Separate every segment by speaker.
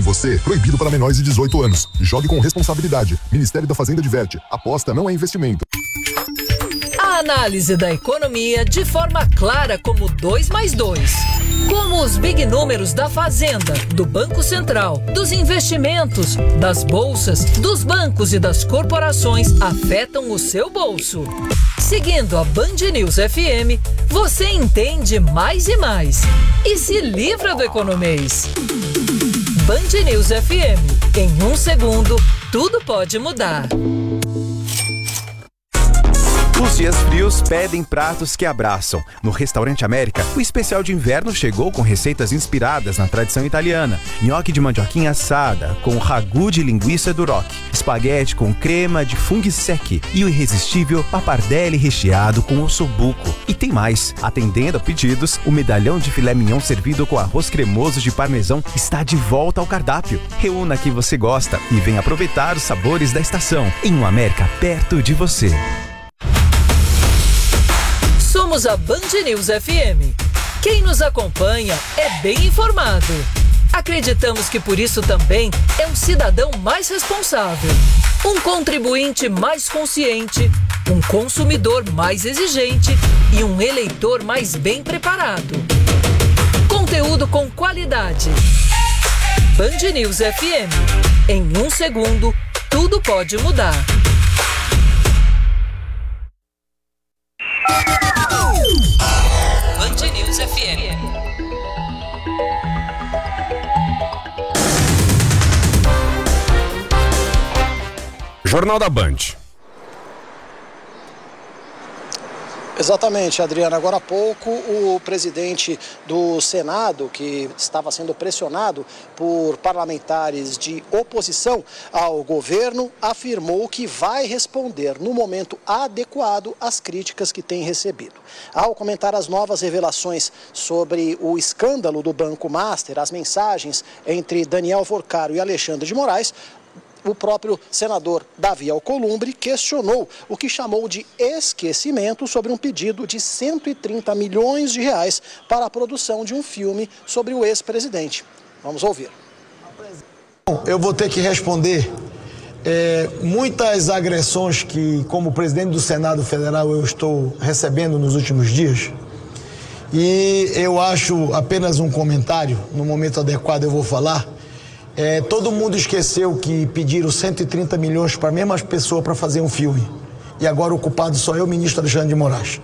Speaker 1: em você. Proibido para menores de 18 anos. Jogue com responsabilidade. Ministério da Fazenda adverte. Aposta não é investimento.
Speaker 2: A análise da economia de forma clara como 2 mais 2. Como os big números da Fazenda, do Banco Central, dos investimentos, das bolsas, dos bancos e das corporações afetam o seu bolso. Seguindo a Band News FM, você entende mais e mais. E se livra do economês. Band News FM. Em 1 segundo, tudo pode mudar.
Speaker 3: Os dias frios pedem pratos que abraçam. No Restaurante América, o especial de inverno chegou com receitas inspiradas na tradição italiana. Nhoque de mandioquinha assada, com ragu de linguiça duroc, espaguete com crema de funghi secchi e o irresistível pappardelle recheado com ossobuco. E tem mais. Atendendo a pedidos, o medalhão de filé mignon servido com arroz cremoso de parmesão está de volta ao cardápio. Reúna quem você gosta e venha aproveitar os sabores da estação em um América perto de você.
Speaker 2: Somos a Band News FM. Quem nos acompanha é bem informado. Acreditamos que por isso também é um cidadão mais responsável, um contribuinte mais consciente, um consumidor mais exigente e um eleitor mais bem preparado. Conteúdo com qualidade. Band News FM. Em 1 segundo, tudo pode mudar. Band News FM.
Speaker 4: Jornal da Band.
Speaker 5: Exatamente, Adriana. Agora há pouco, o presidente do Senado, que estava sendo pressionado por parlamentares de oposição ao governo, afirmou que vai responder no momento adequado às críticas que tem recebido. Ao comentar as novas revelações sobre o escândalo do Banco Master, as mensagens entre Daniel Vorcaro e Alexandre de Moraes, o próprio senador Davi Alcolumbre questionou o que chamou de esquecimento sobre um pedido de 130 milhões de reais para a produção de um filme sobre o ex-presidente. Vamos ouvir.
Speaker 6: Eu vou ter que responder muitas agressões que, como presidente do Senado Federal, eu estou recebendo nos últimos dias. E eu acho apenas um comentário, no momento adequado eu vou falar. Todo mundo esqueceu que pediram 130 milhões para a mesma pessoa para fazer um filme. E agora o culpado só é o ministro Alexandre de Moraes.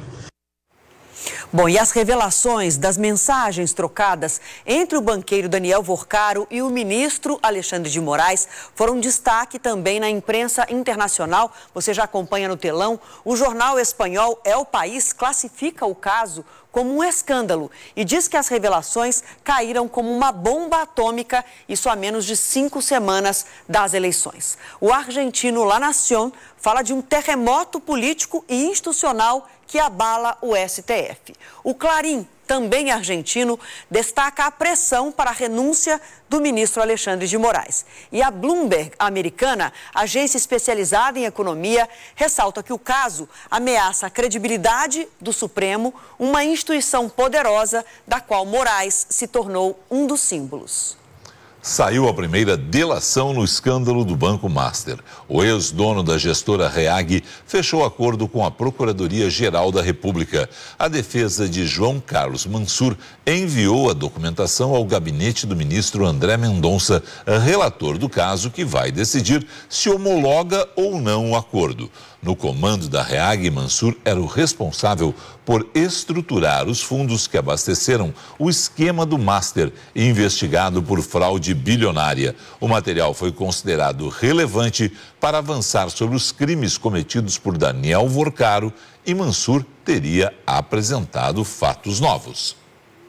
Speaker 7: Bom, e as revelações das mensagens trocadas entre o banqueiro Daniel Vorcaro e o ministro Alexandre de Moraes foram destaque também na imprensa internacional. Você já acompanha no telão. O jornal espanhol El País classifica o caso como um escândalo e diz que as revelações caíram como uma bomba atômica, isso a menos de 5 semanas das eleições. O argentino La Nación fala de um terremoto político e institucional que abala o STF. O Clarín, também argentino, destaca a pressão para a renúncia do ministro Alexandre de Moraes. E a Bloomberg americana, agência especializada em economia, ressalta que o caso ameaça a credibilidade do Supremo, uma instituição poderosa da qual Moraes se tornou um dos símbolos.
Speaker 8: Saiu a primeira delação no escândalo do Banco Master. O ex-dono da gestora REAG fechou acordo com a Procuradoria-Geral da República. A defesa de João Carlos Mansur enviou a documentação ao gabinete do ministro André Mendonça, relator do caso, que vai decidir se homologa ou não o acordo. No comando da REAG, Mansur era o responsável por estruturar os fundos que abasteceram o esquema do Master, investigado por fraude bilionária. O material foi considerado relevante para avançar sobre os crimes cometidos por Daniel Vorcaro e Mansur teria apresentado fatos novos.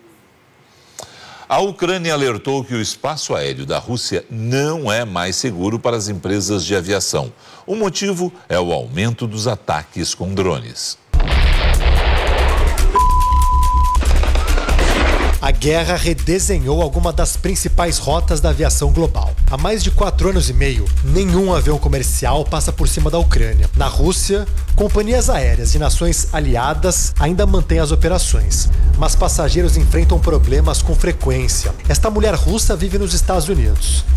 Speaker 8: A Ucrânia alertou que o espaço aéreo da Rússia não é mais seguro para as empresas de aviação. O motivo é o aumento dos ataques com drones.
Speaker 9: A guerra redesenhou algumas das principais rotas da aviação global. Há mais de 4 anos e meio, nenhum avião comercial passa por cima da Ucrânia. Na Rússia, companhias aéreas de nações aliadas ainda mantêm as operações, mas passageiros enfrentam problemas com frequência. Esta mulher russa vive nos Estados Unidos.